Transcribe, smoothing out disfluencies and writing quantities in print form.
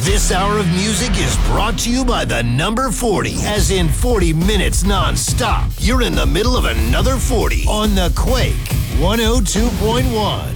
This hour of music is brought to you by the number 40, as in 40 minutes non-stop. You're in the middle of another 40 on the Quake 102.1.